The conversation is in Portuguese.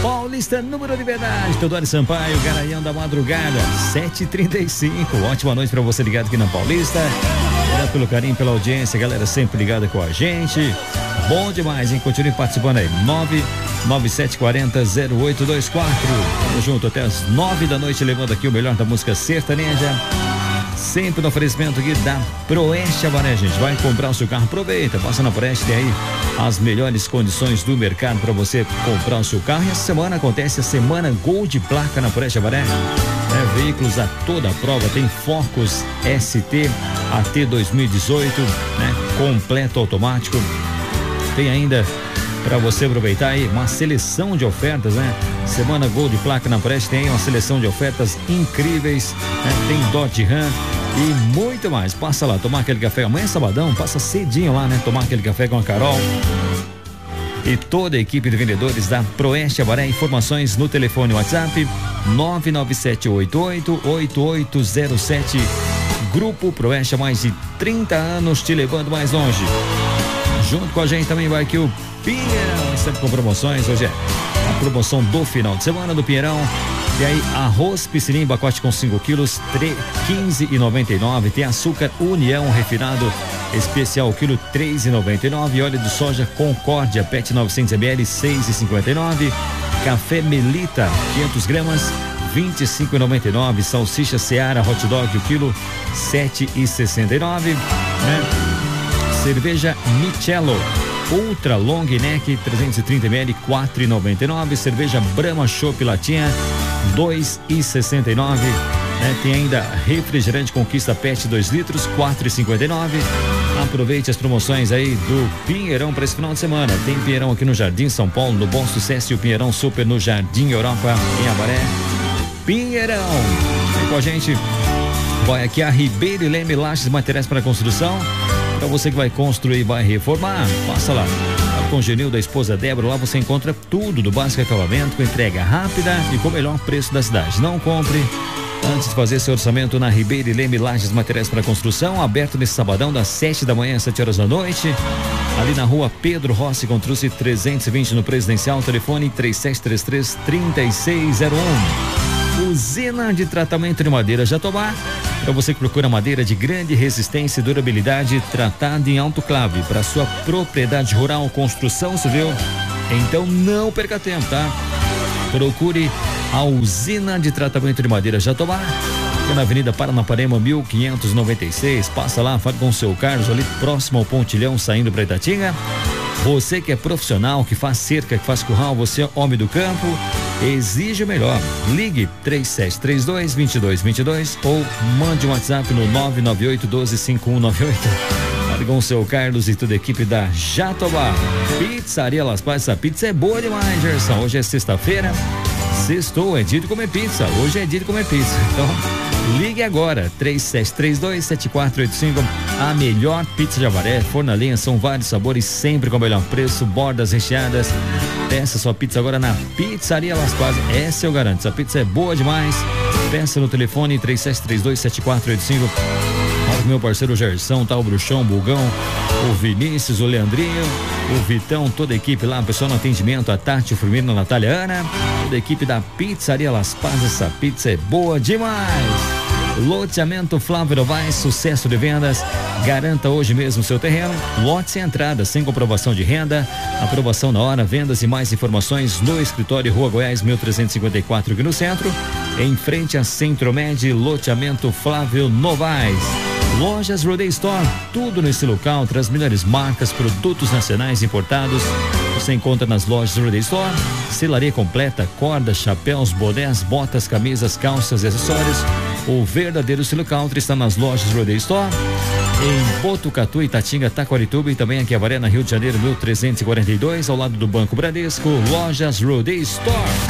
Paulista, número de verdade. Teodoro Sampaio, Garanhão da Madrugada, 7h35. Ótima noite pra você ligado aqui na Paulista. Obrigado pelo carinho, pela audiência, galera sempre ligada com a gente. Bom demais, hein? Continue participando aí. 99740-0824. Tamo junto até as 9 da noite, levando aqui o melhor da música sertaneja. Sempre no oferecimento aqui da Proeste Avaré, gente. Vai comprar o seu carro, aproveita, passa na Proeste, tem aí as melhores condições do mercado para você comprar o seu carro. E essa semana acontece a semana Gol de Placa na Proeste Avaré. Veículos a toda a prova, tem Focus ST AT 2018, né? Completo automático. Tem ainda para você aproveitar aí uma seleção de ofertas, né? Semana Gol de Placa na Preste tem uma seleção de ofertas incríveis, né? Tem Dodge Ram e muito mais. Passa lá, tomar aquele café. Amanhã é sabadão, passa cedinho lá, né? Tomar aquele café com a Carol e toda a equipe de vendedores da Proeste Avaré. Informações no telefone WhatsApp 997888807. Grupo Proeste há mais de 30 anos, te levando mais longe. Junto com a gente também vai aqui o Pinheirão, sempre com promoções. Hoje é a promoção do final de semana do Pinheirão. E aí, arroz piscininho, pacote com 5 quilos, R$15,99. Tem açúcar União refinado especial, o quilo R$3,99. E óleo de soja Concórdia PET 900 ml, R$6,59. Café Melita, 500 gramas, R$25,99. Salsicha Seara Hot Dog, o quilo R$7,69, né? Cerveja Michelo Ultra Long Neck 330 ml, R$4,99. Cerveja Brahma Chopp Latinha, R$2,69, né? Tem ainda refrigerante Conquista PET 2 litros, R$4,59. Aproveite as promoções aí do Pinheirão para esse final de semana. Tem Pinheirão aqui no Jardim São Paulo, no Bom Sucesso, e o Pinheirão Super no Jardim Europa, em Avaré. Pinheirão, vem com a gente. Vai aqui a Ribeiro e Leme Lajes Materiais para Construção. Para você que vai construir, vai reformar, passa lá. Com o Genil da esposa Débora, lá você encontra tudo do básico acabamento, com entrega rápida e com o melhor preço da cidade. Não compre antes de fazer seu orçamento na Ribeiro e Leme Lajes Materiais para Construção, aberto nesse sabadão das 7 da manhã às 7 horas da noite. Ali na rua Pedro Rossi, com Truce 320 no Presidencial, telefone 3733-3601. Usina de Tratamento de Madeira Jatobá. Para você que procura madeira de grande resistência e durabilidade, tratada em autoclave para sua propriedade rural, construção civil, então não perca tempo, tá? Procure a Usina de Tratamento de Madeira Jatobá, que é na Avenida Paranapanema 1596. Passa lá, fale com o seu Carlos, ali próximo ao Pontilhão, saindo para Itatinga. Você que é profissional, que faz cerca, que faz curral, você é homem do campo, exige o melhor. Ligue 3732-2222 ou mande um WhatsApp no 998-12-5198. Fale com o seu Carlos e toda a equipe da Jatobá. Pizzaria Las Paz, essa pizza é boa demais, Gerson. Hoje é sexta-feira, sextou, é dia de comer pizza. Hoje é dia de comer pizza. Então, ligue agora, 3732-7485. A melhor pizza de Avaré, forno a lenha, são vários sabores, sempre com o melhor preço, bordas recheadas. Peça sua pizza agora na Pizzaria Las Paz. Essa eu garanto, essa pizza é boa demais. Peça no telefone 3732-7485. O meu parceiro Gerson, tá o Bruxão, o Bulgão, o Vinícius, o Leandrinho, o Vitão, toda a equipe lá, o pessoal no atendimento, a Tati, o Firmino, a Natália, Ana, toda a equipe da Pizzaria Las Paz. Essa pizza é boa demais. Loteamento Flávio Novaes, sucesso de vendas. Garanta hoje mesmo seu terreno. Lote sem entrada, sem comprovação de renda. Aprovação na hora. Vendas e mais informações no escritório Rua Goiás 1354, aqui no centro, em frente a Centro-Med. Loteamento Flávio Novaes. Lojas Roday Store, tudo nesse local, traz melhores marcas, produtos nacionais importados. Você encontra nas lojas Roday Store. Selaria completa, cordas, chapéus, bonés, botas, camisas, calças e acessórios. O verdadeiro estilo country está nas lojas Roday Store, em Botucatu, Itatinga, Taquarituba, e também aqui em Avaré, na Rio de Janeiro, 1342, ao lado do Banco Bradesco. Lojas Roday Store.